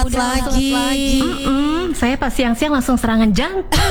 laut lagi. Saya pas siang-siang langsung serangan jantung.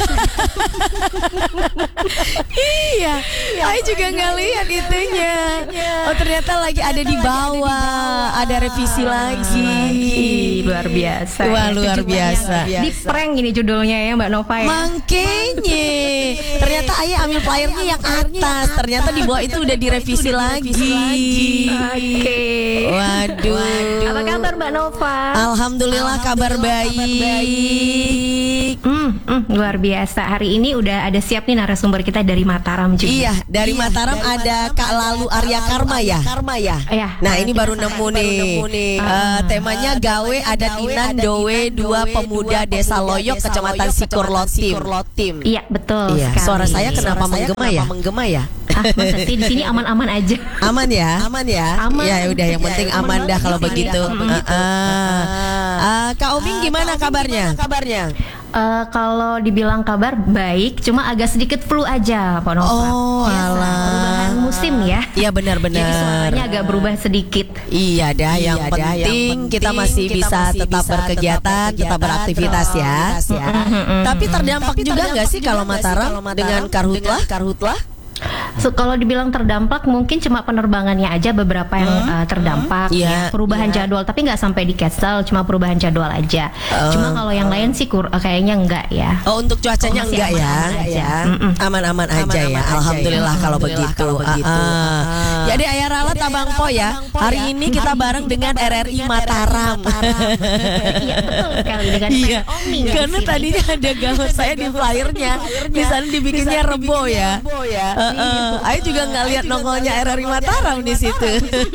Iya, saya juga nggak lihat itunya. Oh ternyata lagi ada di bawah, ada revisi lagi. Luar biasa. Wah luar biasa. Di prank ini judulnya ya Mbak Nova ya. Makanya ternyata ayah ambil playernya yang atas, ternyata di bawah itu udah direvisi lagi. Oke. Waduh. Apa kabar Mbak Nova? Alhamdulillah kabar baik. Luar biasa. Hari ini udah ada siap nih narasumber kita dari Mataram juga. Iya, dari Mataram ada Kak Lalu Arya Karma ya. Iya. Nah ini baru nemu nih. Temanya gawe adat Inan Dowe 2 pemuda Desa Loyok Kecamatan Sikur Lotim. Iya betul. Iya. Sekali. Suara saya kenapa menggema ya? Masa sih di sini aman-aman aja. Aman ya. Aman. Ya udah yang penting aman dah kalau begitu. Kak Oming gimana kabarnya? Kalau dibilang kabar baik, cuma agak sedikit flu aja, Pak Nova. Oh, alah. Perubahan musim ya. Iya benar-benar. Jadi suaranya agak berubah sedikit. Iya dah, yang penting kita masih bisa tetap berkegiatan, tetap beraktivitas ya. Tapi terdampak juga nggak sih kalau Mataram dengan karhutlah? Kalau dibilang terdampak mungkin cuma penerbangannya aja beberapa yang terdampak ya, perubahan jadwal, tapi nggak sampai di cancel, cuma perubahan jadwal aja. Cuma kalau yang lain sih kayaknya enggak ya. Oh untuk cuacanya enggak ya? Aman-aman aja ya. Alhamdulillah kalau begitu. Jadi Ayah Ralat Abang Po ya. Hari ini kita bareng dengan RRI Mataram. Iya betul sekali dengan Oming. Karena tadinya ada gambar saya di flyernya, di sana dibikinnya Rebo ya. Ayo juga nggak lihat nongolnya RRI Mataram di situ.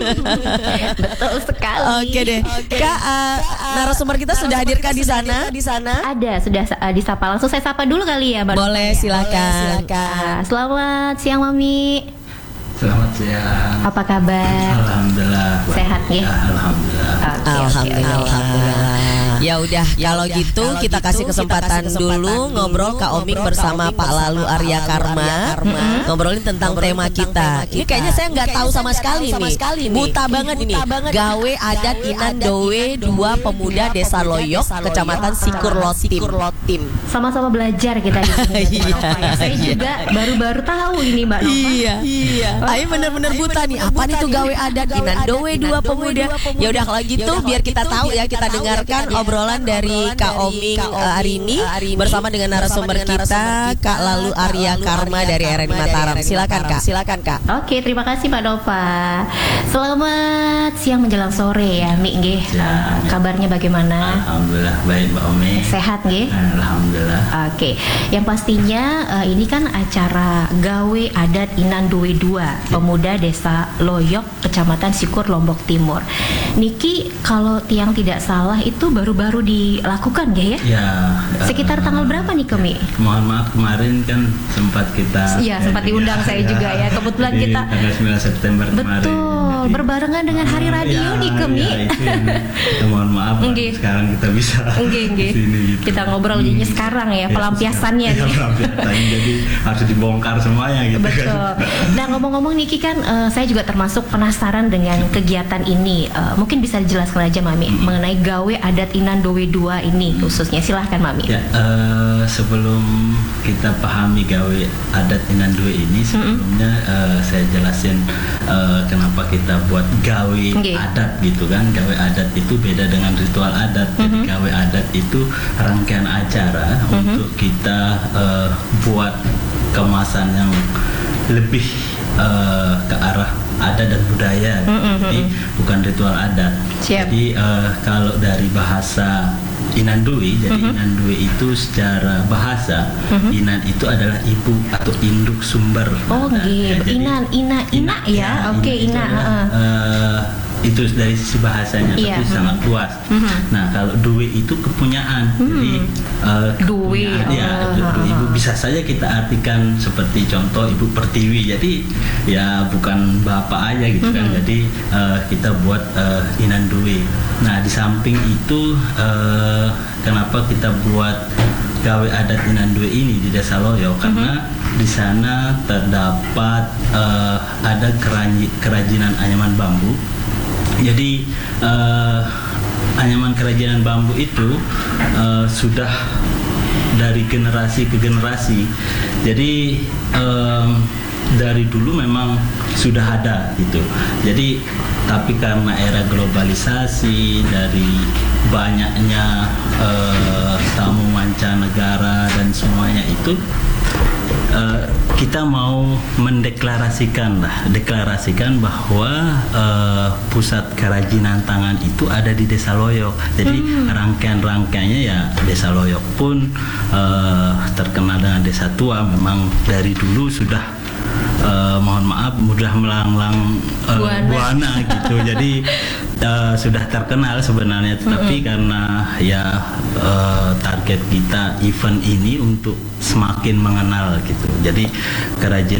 Betul sekali. Oke deh, Kak, narasumber kita sudah hadirkah di sana? Ada, sudah disapa. Langsung saya sapa dulu kali ya, Mbak. Boleh, silakan. Selamat siang, Mami. Selamat siang. Apa kabar? Alhamdulillah. Sehat ya? Alhamdulillah. Alhamdulillah. Ya udah, kalau gitu kita kasih kesempatan dulu ngobrol Kak Oming bersama Pak Lalu Arya Karma, ngobrolin tentang tema kita. Ini kayaknya saya nggak tahu sama sekali nih, buta banget ini. Gawe adat Inan Dowe 2 pemuda Desa Loyok Kecamatan Sikur Lotim. Sama-sama belajar kita di sini. Saya juga baru-baru tahu ini Mbak Nova. Iya. Ayo bener-bener buta nih. Apa nih tuh gawe adat Inan Dowe 2 pemuda? Ya udah kalau gitu biar kita tahu ya, kita dengarkan obrolan dari Kak Oming hari ini bersama dengan narasumber kita Kak Lalu Arya Karma dari RRI Mataram. Silakan Kak. Oke, terima kasih Pak Nova. Selamat siang menjelang sore ya, Mi nggih. Kabarnya bagaimana? Alhamdulillah baik Mbak Omi. Sehat nggih? Alhamdulillah. Oke, yang pastinya ini kan acara gawe adat Inan Dowe 2 pemuda Desa Loyok Kecamatan Sikur Lombok Timur. Niki kalau tiang tidak salah itu baru-baru dilakukan ya? Ya. Sekitar tanggal berapa nih Kemi? Mohon maaf kemarin kan sempat kita. Iya sempat diundang saya juga ya. Kebetulan di kita. Tanggal 9 September kemarin. Betul. Berbarengan dengan Hari Radio nih Kemi. Mohon maaf. Sekarang kita bisa. Di sini gitu. Kita ngobrol jadinya sekarang ya, pelampiasannya nih. Pelampiasannya jadi harus dibongkar semuanya gitu. Betul. Nah ngomong-ngomong Niki kan saya juga termasuk penasaran dengan kegiatan ini. Mungkin bisa dijelaskan aja Mami mengenai gawe adat Inan Dowe 2 ini khususnya. Silahkan Mami. Ya, sebelum kita pahami gawe adat Inan Dowe ini, sebelumnya saya jelasin kenapa kita buat gawe adat gitu kan. Gawe adat itu beda dengan ritual adat. Jadi gawe adat itu rangkaian acara untuk kita buat kemasan yang lebih ke arah adat dan budaya, jadi bukan ritual adat. Jadi kalau dari bahasa Inan Dowe, jadi Inan Dowe itu secara bahasa Inan itu adalah ibu atau induk sumber. Oh gitu. Ina ya. Oke, Ina. Itu dari sisi bahasanya, tapi sangat luas. Nah kalau Dowe itu kepunyaan, jadi kepunyaan ya, ibu bisa saja kita artikan seperti contoh ibu pertiwi, jadi ya bukan bapak aja gitu kan. Jadi kita buat Inan Dowe. Nah di samping itu kenapa kita buat gawe adat Inan Dowe ini di Desa Loyok, karena di sana terdapat ada kerajinan anyaman bambu. Jadi anyaman kerajinan bambu itu sudah dari generasi ke generasi. Jadi dari dulu memang sudah ada gitu. Jadi tapi karena era globalisasi, dari banyaknya tamu mancanegara dan semuanya itu, kita mau deklarasikan bahwa pusat kerajinan tangan itu ada di Desa Loyok. Jadi rangkaian-rangkaiannya ya Desa Loyok pun terkenal dengan Desa Tua. Memang dari dulu sudah mohon maaf mudah melanglang buana gitu. Jadi sudah terkenal sebenarnya, tetapi karena ya target kita event ini untuk semakin mengenal gitu. Jadi kerajinan